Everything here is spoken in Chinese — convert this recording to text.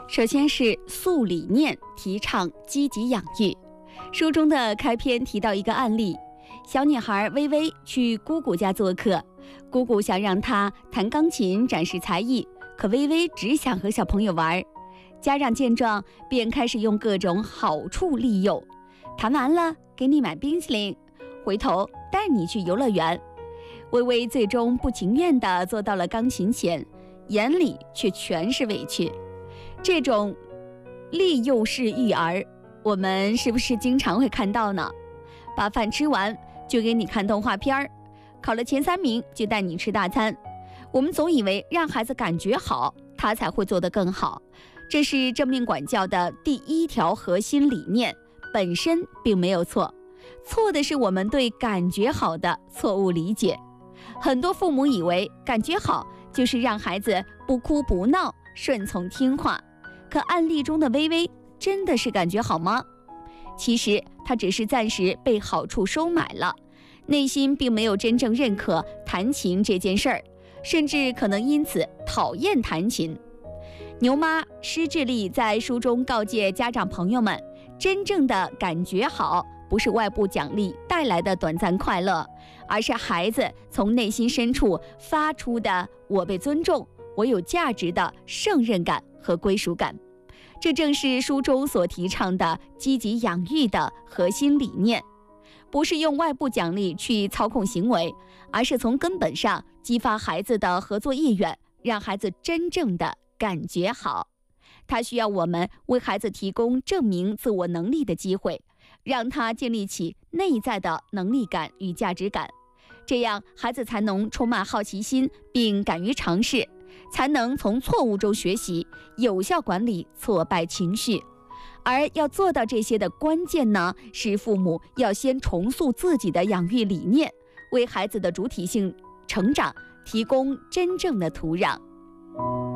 首先是素理念，提倡积极养育。书中的开篇提到一个案例，小女孩微微去姑姑家做客，姑姑想让她弹钢琴展示才艺，可微微只想和小朋友玩。家长见状便开始用各种好处利诱，弹完了给你买冰淇淋，回头带你去游乐园。微微最终不情愿地坐到了钢琴前，眼里却全是委屈。这种利诱式育儿，我们是不是经常会看到呢？把饭吃完就给你看动画片，考了前3名就带你吃大餐。我们总以为让孩子感觉好，他才会做得更好，这是正面管教的第1条核心理念，本身并没有错，错的是我们对感觉好的错误理解。很多父母以为感觉好就是让孩子不哭不闹，顺从听话，可案例中的微微真的是感觉好吗？其实他只是暂时被好处收买了，内心并没有真正认可弹琴这件事儿，甚至可能因此讨厌弹琴。牛妈施志丽在书中告诫家长朋友们，真正的感觉好不是外部奖励带来的短暂快乐，而是孩子从内心深处发出的我被尊重，我有价值的胜任感和归属感。这正是书中所提倡的积极养育的核心理念，不是用外部奖励去操控行为，而是从根本上激发孩子的合作意愿，让孩子真正的感觉好。他需要我们为孩子提供证明自我能力的机会，让他建立起内在的能力感与价值感，这样孩子才能充满好奇心并敢于尝试，才能从错误中学习，有效管理挫败情绪。而要做到这些的关键呢，是父母要先重塑自己的养育理念，为孩子的主体性成长提供真正的土壤。